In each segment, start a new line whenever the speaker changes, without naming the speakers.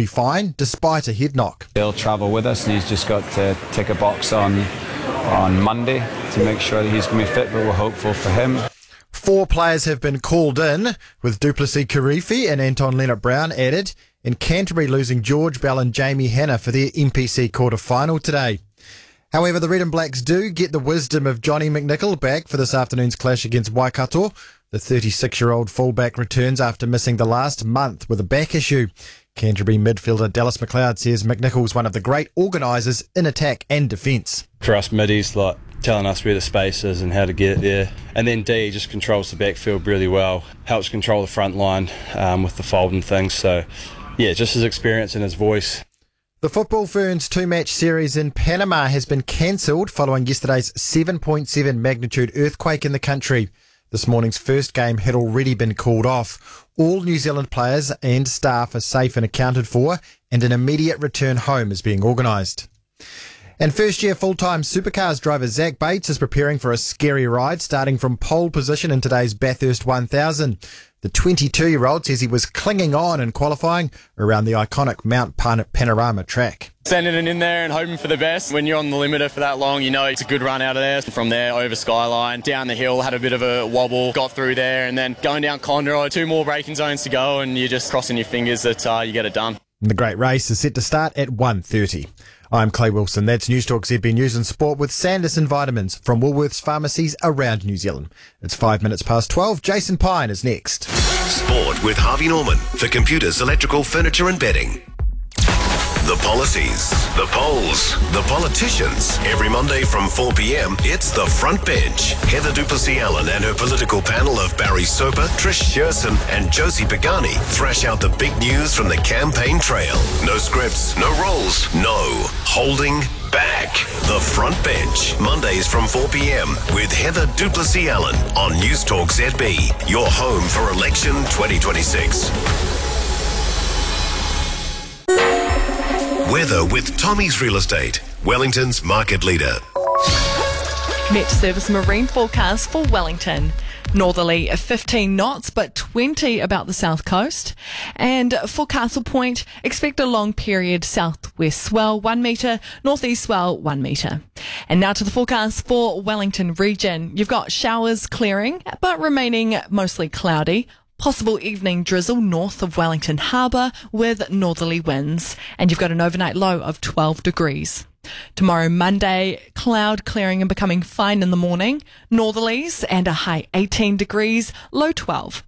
be fine despite a head knock.
He'll travel with us and he's just got to tick a box on Monday to make sure that he's going to be fit, but we're hopeful for him.
4 players have been called in, with Duplessis Karifi and Anton Leonard-Brown added, and Canterbury losing George Bell and Jamie Hanna for their MPC quarter-final today. However, the Red and Blacks do get the wisdom of Johnny McNichol back for this afternoon's clash against Waikato. The 36-year-old fullback returns after missing the last month with a back issue. Canterbury midfielder Dallas McLeod says McNichol's one of the great organisers in attack and defence.
For us middies, like telling us where the space is and how to get it there. And then D just controls the backfield really well, helps control the front line with the fold and things. So, yeah, just his experience and his voice.
The Football Ferns 2-match series in Panama has been cancelled following yesterday's 7.7 magnitude earthquake in the country. This morning's first game had already been called off. All New Zealand players and staff are safe and accounted for, and an immediate return home is being organised. And first-year full-time Supercars driver Zach Bates is preparing for a scary ride, starting from pole position in today's Bathurst 1000. The 22-year-old says he was clinging on in qualifying around the iconic Mount Panorama track.
Standing in there and hoping for the best. When you're on the limiter for that long, you know it's a good run out of there. From there, over Skyline, down the hill, had a bit of a wobble, got through there, and then going down Conroy, 2 more braking zones to go, and you're just crossing your fingers that you get it done.
The great race is set to start at 1:30. I'm Clay Wilson. That's News Talk ZB News and Sport with Sanderson Vitamins from Woolworths pharmacies around New Zealand. It's 12:05. Jason Pine is next.
Sport with Harvey Norman for computers, electrical, furniture and bedding. The policies, the polls, the politicians. Every Monday from 4 p.m, it's The Front Bench. Heather Duplessis-Allen and her political panel of Barry Soper, Trish Shearson and Josie Pagani thrash out the big news from the campaign trail. No scripts, no roles, no holding back. The Front Bench, Mondays from 4 p.m. with Heather Duplessis-Allen on News Talk ZB, your home for election 2026. Weather with Tommy's Real Estate, Wellington's market leader.
Met Service Marine forecast for Wellington. Northerly 15 knots, but 20 about the south coast. And for Castle Point, expect a long period southwest swell 1 metre, northeast swell 1 metre. And now to the forecast for Wellington region. You've got showers clearing, but remaining mostly cloudy. Possible evening drizzle north of Wellington Harbour with northerly winds. And you've got an overnight low of 12 degrees. Tomorrow, Monday, cloud clearing and becoming fine in the morning. Northerlies and a high 18 degrees, low 12.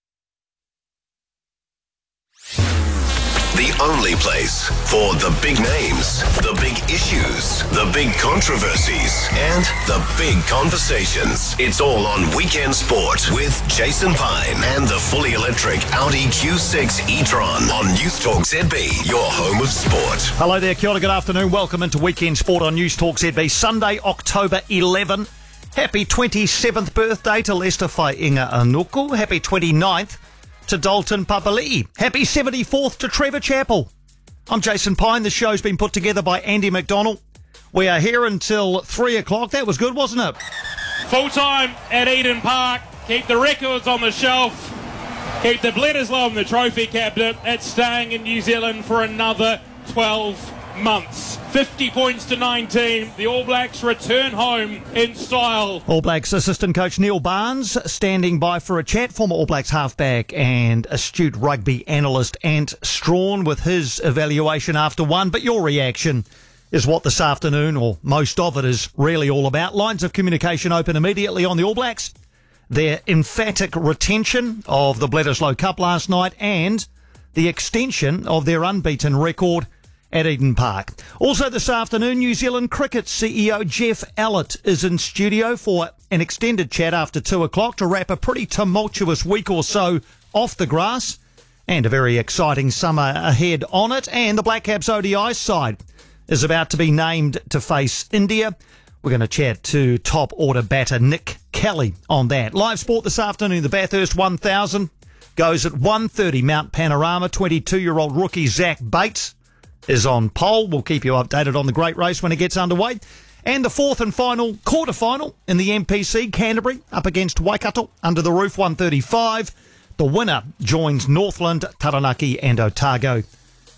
The only place for the big names, the big issues, the big controversies, and the big conversations. It's all on Weekend Sport with Jason Pine and the fully electric Audi Q6 e-tron on News Talk ZB, your home of sport.
Hello there, kia ora, good afternoon. Welcome into Weekend Sport on News Talk ZB. Sunday, October 11. Happy 27th birthday to Lester Whainga Anuku. Happy 29th. To Dalton Papali'i. Happy 74th to Trevor Chappell. I'm Jason Pine. The show's been put together by Andy McDonald. We are here until 3 o'clock. That was good, wasn't it?
Full time at Eden Park. Keep the records on the shelf. Keep the Bledisloe in the trophy cabinet. It's staying in New Zealand for another 12 months. 50 points to 19. The All Blacks return home in style.
All Blacks assistant coach Neil Barnes standing by for a chat. Former All Blacks halfback and astute rugby analyst Ant Strawn with his evaluation after one. But your reaction is what this afternoon, or most of it, is really all about. Lines of communication open immediately on the All Blacks. Their emphatic retention of the Bledisloe Cup last night and the extension of their unbeaten record at Eden Park. Also this afternoon, New Zealand Cricket CEO Jeff Allett is in studio for an extended chat after 2 o'clock to wrap a pretty tumultuous week or so off the grass and a very exciting summer ahead on it. And the Black Caps ODI side is about to be named to face India. We're going to chat to top order batter Nick Kelly on that. Live sport this afternoon, the Bathurst 1000 goes at 1:30 Mount Panorama. 22-year-old rookie Zach Bates is on pole. We'll keep you updated on the great race when it gets underway. And the fourth and final quarter-final in the MPC, Canterbury up against Waikato under the roof, 1:35. The winner joins Northland, Taranaki and Otago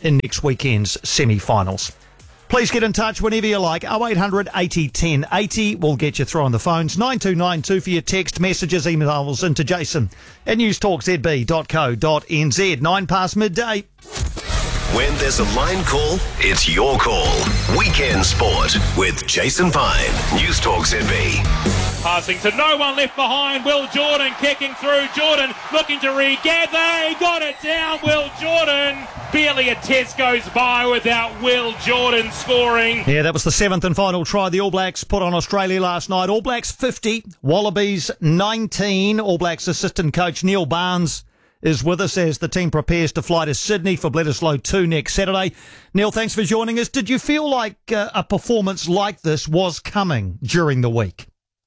in next weekend's semi-finals. Please get in touch whenever you like. 0800 80 10 80. We'll get you through on the phones. 9292 for your text, messages, emails into Jason at newstalkzb.co.nz. 9 past midday.
When there's a line call, it's your call. Weekend Sport with Jason Pine. News Talk ZB.
Passing to no one left behind. Will Jordan kicking through. Jordan looking to regather. He got it down. Will Jordan. Barely a test goes by without Will Jordan scoring.
Yeah, that was the 7th and final try the All Blacks put on Australia last night. All Blacks 50, Wallabies 19. All Blacks assistant coach Neil Barnes is with us as the team prepares to fly to Sydney for Bledisloe 2 next Saturday. Neil, thanks for joining us. Did you feel like a performance like this was coming during the week?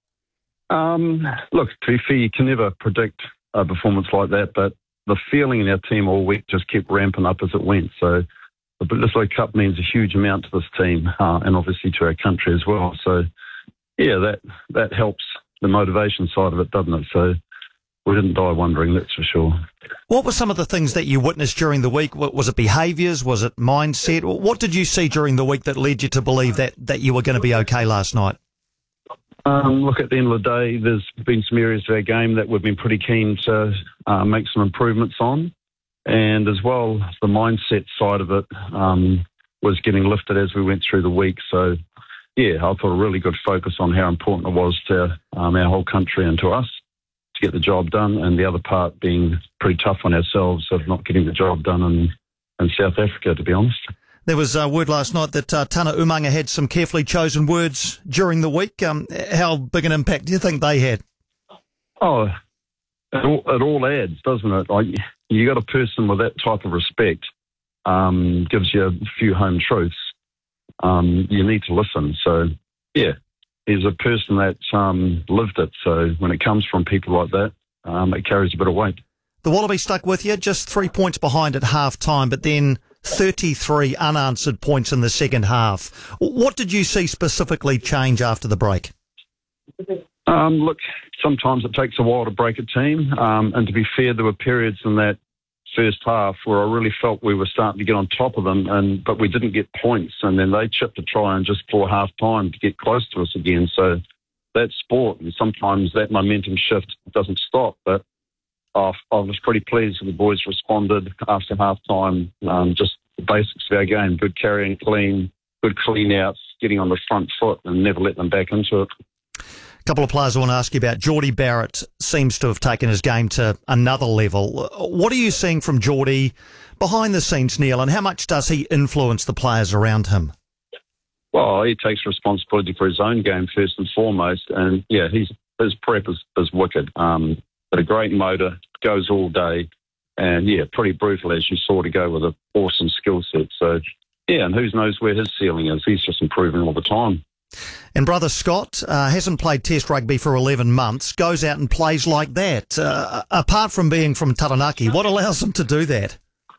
Look, to be fair, you can never predict a performance like that, but the feeling in our team all week just kept ramping up as it went. So the Bledisloe Cup means a huge amount to this team and obviously to our country as well. So, yeah, that helps the motivation side of it, doesn't it? So we didn't die wondering, that's for sure.
What were some of the things that you witnessed during the week? Was it behaviours? Was it mindset? What did you see during the week that led you to believe that you were going to be okay last night?
Look, at the end of the day, there's been some areas of our game that we've been pretty keen to make some improvements on. And as well, the mindset side of it was getting lifted as we went through the week. So, yeah, I put a really good focus on how important it was to our whole country and to us to get the job done. And the other part being pretty tough on ourselves of not getting the job done in South Africa, to be honest.
There was word last night that Tana Umaga had some carefully chosen words during the week. How big an impact do you think they had?
Oh, it all adds, doesn't it? You got a person with that type of respect, gives you a few home truths. You need to listen. So, yeah, he's a person that's lived it. So when it comes from people like that, it carries a bit of weight.
The Wallabies stuck with you, just 3 points behind at half-time, but then 33 unanswered points in the second half. What did you see specifically change after the break?
Look, sometimes it takes a while to break a team. And to be fair, there were periods in that first half where I really felt we were starting to get on top of them, but we didn't get points. And then they chipped a try and just before half-time to get close to us again. So that's sport. And sometimes that momentum shift doesn't stop. But I was pretty pleased when the boys responded after half-time. Just the basics of our game, good carrying clean, good clean-outs, getting on the front foot and never let them back into it.
A couple of players I want to ask you about. Geordie Barrett seems to have taken his game to another level. What are you seeing from Geordie behind the scenes, Neil, and how much does he influence the players around him?
Well, he takes responsibility for his own game first and foremost. And, yeah, his prep is wicked. But a great motor, goes all day, and, yeah, pretty brutal as you saw to go with an awesome skill set. So, yeah, and who knows where his ceiling is. He's just improving all the time.
And brother Scott hasn't played Test rugby for 11 months, goes out and plays like that. Apart from being from Taranaki, what allows him to do that?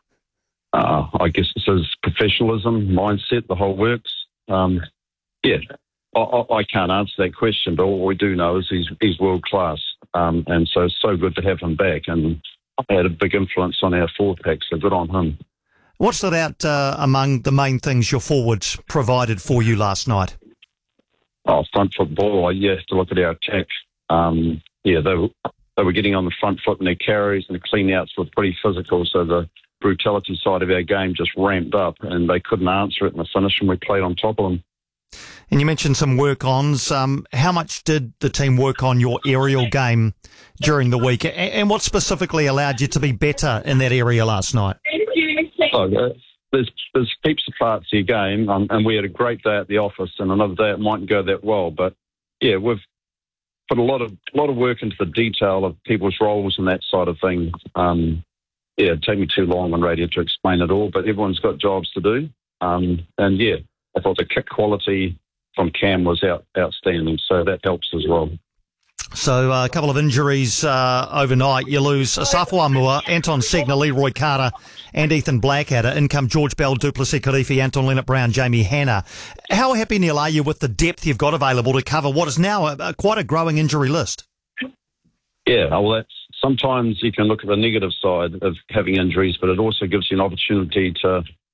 I guess it's his professionalism, mindset, the whole works. Yeah, I can't answer that question, but all we do know is he's world class. And so it's so good to have him back, and had a big influence on our forward pack, so good on him.
What stood out among the main things your forwards provided for you last night?
Oh, front foot ball. You have to look at our attack. Yeah, they were getting on the front foot in their carries, and the clean-outs were pretty physical, so the brutality side of our game just ramped up, and they couldn't answer it in the finish, and we played on top of them.
And you mentioned some work-ons. How much did the team work on your aerial game during the week? And what specifically allowed you to be better in that area last night?
Oh, there's heaps of parts of your game, and we had a great day at the office, and another day it mightn't go that well. But, yeah, we've put a lot of work into the detail of people's roles and that side of things. Yeah, it'd take me too long on radio to explain it all, but everyone's got jobs to do. And, yeah, I thought the kick quality from Cam was outstanding, so that helps as well.
So a couple of injuries overnight. You lose Asafo Amua, Anton Segner, Leroy Carter and Ethan Blackadder. In come George Bell, Duplessis Kirifi, Anton Leonard-Brown, Jamie Hanna. How happy, Neil, are you with the depth you've got available to cover what is now quite a growing injury list?
Yeah, well, sometimes you can look at the negative side of having injuries, but it also gives you an opportunity to